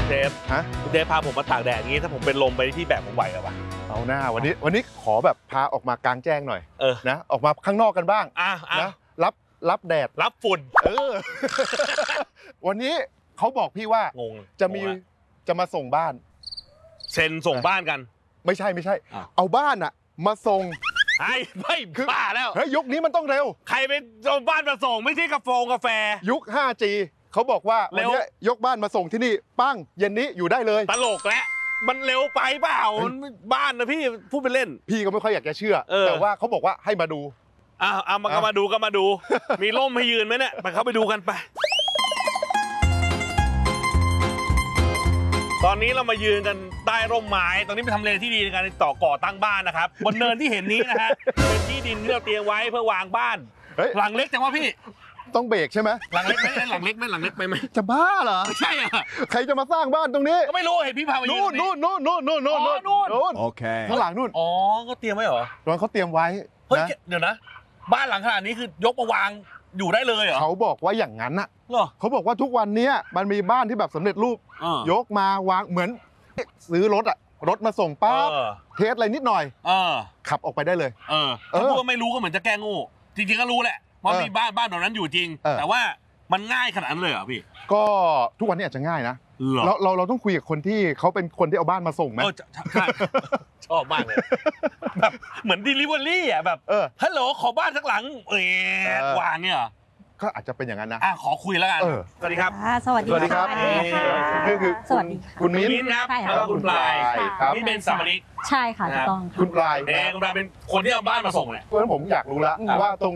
เจฟฮะคุณเจฟพาผมมาตากแดดอย่างนี้ถ้าผมเป็นลมไปที่แบบผมไหวกับวะเอาหน้าวันนี้ขอแบบพาออกมากลางแจ้งหน่อยเออนะออกมาข้างนอกกันบ้าง นะรับแดดรับฝุ่นวันนี้เขาบอกพี่ว่างงจะมาส่งบ้านเซ็นส่งบ้านกันไม่ใช่อ้าวเอาบ้านอะมาส่งไม่บ้าแล้วเฮ้ยยุคนี้มันต้องเร็วใครไปส่งบ้านมาส่งไม่ใช่กาแฟยุค 5G เขาบอกว่าเร็วันวนี้ยกบ้านมาส่งที่นี่ปั้งเย็นนี้อยู่ได้เลยตลกแล้วมันเร็วไปเปล่ามันบ้านนะพี่พูดไปเล่นพี่ก็ไม่ค่อยอยากจะเชื่อ แต่ว่าเขาบอกว่าให้มาดูเอามาดูก็มาดู มีร่มให้ยืนไหมเนี่ยไปเข้าไปดูกันไป ตอนนี้เรามายืนกันใต้ร่มไม้ตรงนี้เป็นทำเลที่ดีในการก่อตั้งบ้านนะครับบนเนินที่เห็นนี้นะฮะเป็นที่ดินที่เราเตรียมไว้เพื่อวางบ้านเฮ้ยหลังเล็กจังวะพี่ต้องเบรกใช่ไหมหลังเล็กไหมหลังเล็กไปไหมจะบ้าเหรอไม่ใช่อ่ะใครจะมาสร้างบ้านตรงนี้ก็ไม่รู้เห็นพี่พามายืนนู่นตรงนู่นโอเคข้างหลังนู่นอ๋อก็เตรียมไว้เหรอตอนเขาเตรียมไว้เฮ้ยนะเดี๋ยวนะ บ้านหลังขนาดนี้คือยกมาวางอยู่ได้เลยเหรอเขาบอกว่าอย่างนั้นน่ะเหรอเขาบอกว่าทุกวันเนี้ยมันมีบ้านที่แบบสำเร็จรูป ยกมาวางเหมือนซื้อรถมาส่งปั๊บเทสอะไรนิดหน่อยขับออกไปได้เลยถ้าพูดว่าไม่รู้ก็เหมือนจะแก้งูจริงๆก็รู้แหละเพราะมีบ้านแบบนั้นอยู่จริง แต่ว่ามันง่ายขนาดนั้นเลยเหรอพี่ก็ทุกวันนี้อาจจะง่ายนะเหรอเราต้องคุยกับคนที่เขาเป็นคนที่เอาบ้านมาส่งไหมใช่ชอบมากเลยแบบเหมือน delivery อ่ะแบบฮัลโหลขอบ้านสักหลังวางเนี่ยเหรอก็อาจจะเป็นอย่างนั้นนะขอคุยแล้วกันสวัสดีครับสวัสดีสวัสดีครับค่ะคือสวัสดีค่ะคุณมิ้นครับใช่ค่ะแล้วก็คุณปลายครับนี่เป็นสามนิกใช่ค่ะถูกต้องค่ะคุณปลายคุณปลายเป็นคนที่เอาบ้านมาส่งแหละเพราะฉะนั้นผมอยากรู้แล้วว่าตรง